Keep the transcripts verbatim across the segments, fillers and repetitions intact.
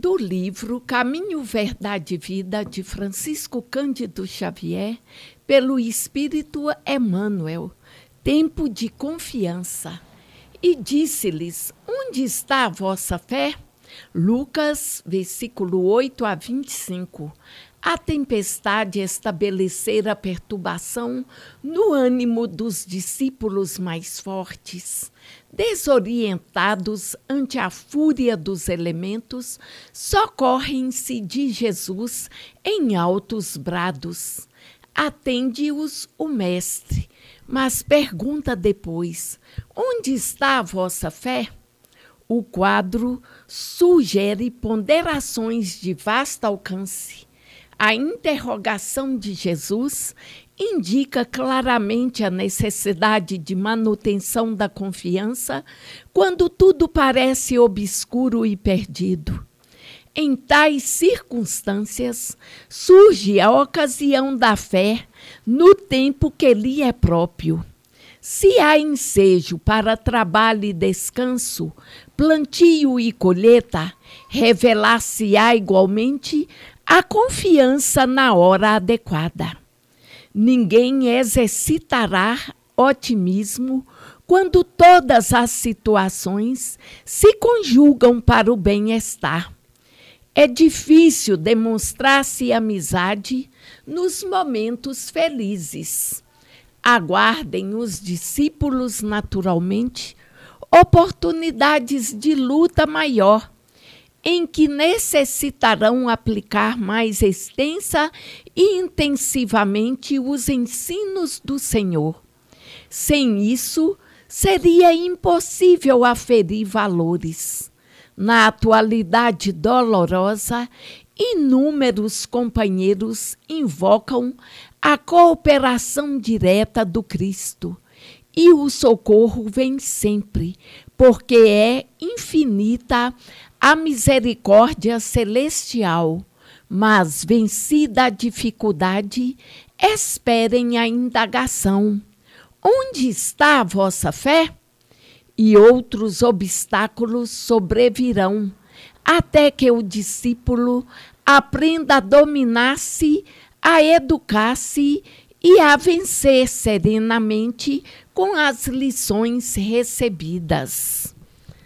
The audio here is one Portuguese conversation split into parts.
do livro Caminho, Verdade e Vida, de Francisco Cândido Xavier, pelo Espírito Emmanuel, tempo de confiança. E disse-lhes: onde está a vossa fé? Lucas, versículo oito a vinte e cinco. A tempestade estabelecera a perturbação no ânimo dos discípulos mais fortes. Desorientados ante a fúria dos elementos, socorrem-se de Jesus em altos brados. Atende-os o mestre, mas pergunta depois: onde está a vossa fé? O quadro sugere ponderações de vasto alcance. A interrogação de Jesus indica claramente a necessidade de manutenção da confiança quando tudo parece obscuro e perdido. Em tais circunstâncias, surge a ocasião da fé no tempo que lhe é próprio. Se há ensejo para trabalho e descanso, plantio e colheita, revelar-se-á igualmente a confiança na hora adequada. Ninguém exercitará otimismo quando todas as situações se conjugam para o bem-estar. É difícil demonstrar-se amizade nos momentos felizes. Aguardem os discípulos, naturalmente, oportunidades de luta maior, em que necessitarão aplicar mais extensa e intensivamente os ensinos do Senhor. Sem isso, seria impossível aferir valores. Na atualidade dolorosa, inúmeros companheiros invocam a cooperação direta do Cristo, e o socorro vem sempre, porque é infinita a misericórdia celestial. Mas, vencida a dificuldade, esperem a indagação: onde está a vossa fé? E outros obstáculos sobrevirão, até que o discípulo aprenda a dominar-se, a educar-se e a vencer serenamente com as lições recebidas.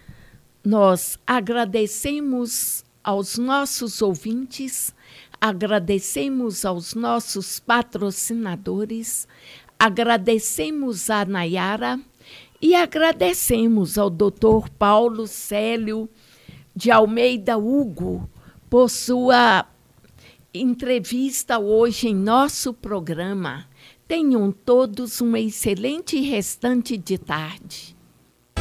Nós agradecemos aos nossos ouvintes, agradecemos aos nossos patrocinadores, agradecemos a Nayara e agradecemos ao doutor Paulo Célio de Almeida Hugo por sua entrevista hoje em nosso programa. Tenham todos um excelente restante de tarde.